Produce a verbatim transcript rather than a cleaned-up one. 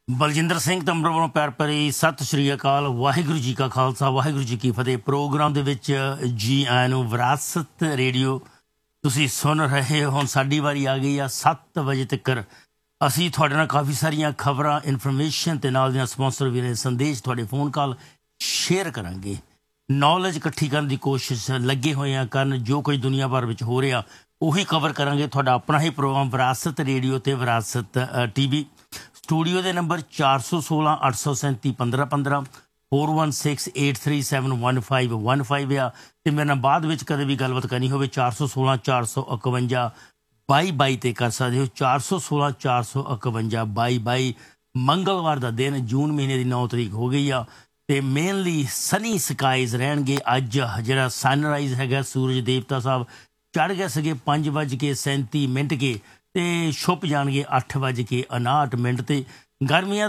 ਬਲਜਿੰਦਰ ਸਿੰਘ ਤੰਬਰ ਵੱਲੋਂ ਪਿਆਰ ਭਰੀ ਸਤਿ ਸ਼੍ਰੀ ਅਕਾਲ। ਵਾਹਿਗੁਰੂ ਜੀ ਕਾ ਖਾਲਸਾ, ਵਾਹਿਗੁਰੂ ਜੀ ਕੀ ਫਤਿਹ। ਪ੍ਰੋਗਰਾਮ ਦੇ ਵਿੱਚ ਜੀ ਆਇਆਂ ਨੂੰ। ਵਿਰਾਸਤ ਰੇਡੀਓ ਤੁਸੀਂ ਸੁਣ ਰਹੇ ਹੋ। ਹੁਣ ਸਾਡੀ ਵਾਰੀ ਆ ਗਈ ਆ ਸੱਤ ਵਜੇ ਤੱਕ ਅਸੀਂ ਤੁਹਾਡੇ ਨਾਲ ਕਾਫੀ ਸਾਰੀਆਂ ਖਬਰਾਂ, ਇਨਫੋਰਮੇਸ਼ਨ ਅਤੇ ਨਾਲ ਦੀਆਂ ਸਪੋਂਸਰ ਵੀ ਨੇ ਸੰਦੇਸ਼ ਤੁਹਾਡੇ ਫੋਨ ਕਾਲ ਸ਼ੇਅਰ ਕਰਾਂਗੇ। ਨੌਲੇਜ ਇਕੱਠੀ ਕਰਨ ਦੀ ਕੋਸ਼ਿਸ਼ ਲੱਗੇ ਹੋਏ ਆ ਕਰਨ। ਜੋ ਕੁਝ ਦੁਨੀਆ ਭਰ ਵਿੱਚ ਹੋ ਰਿਹਾ ਉਹੀ ਕਵਰ ਕਰਾਂਗੇ। ਤੁਹਾਡਾ ਆਪਣਾ ਹੀ ਪ੍ਰੋਗਰਾਮ ਵਿਰਾਸਤ ਰੇਡੀਓ ਅਤੇ ਵਿਰਾਸਤ ਟੀ ਵੀ। ਸਟੂਡੀਓ ਦੇ ਨੰਬਰ ਚਾਰ ਸੌ ਸੋਲਾਂ ਅੱਠ ਸੌ ਸੈਂਤੀ ਪੰਦਰਾਂ ਪੰਦਰਾਂ four one six eight three seven one five one five ਆ। ਅਤੇ ਮੇਰੇ ਨਾਲ ਬਾਅਦ ਵਿੱਚ ਕਦੇ ਵੀ ਗੱਲਬਾਤ ਕਰਨੀ ਹੋਵੇ ਚਾਰ ਸੌ ਸੋਲਾਂ ਚਾਰ ਸੌ ਇਕਵੰਜਾ ਬਾਈ ਬਾਈ 'ਤੇ ਕਰ ਸਕਦੇ ਹੋ। ਚਾਰ ਸੌ ਸੋਲਾਂ ਚਾਰ ਸੌ ਇਕਵੰਜਾ ਬਾਈ ਬਾਈ। ਮੰਗਲਵਾਰ ਦਾ ਦਿਨ, ਜੂਨ ਮਹੀਨੇ ਦੀ ਨੌ ਤਰੀਕ ਹੋ ਗਈ ਆ ਅਤੇ ਮੇਨਲੀ ਸਨੀ ਸਕਾਈਜ਼ ਰਹਿਣਗੇ ਅੱਜ। ਜਿਹੜਾ ਸਨਰਾਈਜ਼ ਹੈਗਾ, ਸੂਰਜ ਦੇਵਤਾ ਸਾਹਿਬ ਚੜ੍ਹ ਗਏ ਸੀਗੇ ਪੰਜ ਵੱਜ ਕੇ ਸੈਂਤੀ ਮਿੰਟ ਕੇ ਅਤੇ ਛੁਪ ਜਾਣਗੇ ਅੱਠ ਵੱਜ ਕੇ ਉਣਾਹਠ ਮਿੰਟ 'ਤੇ। ਗਰਮੀਆਂ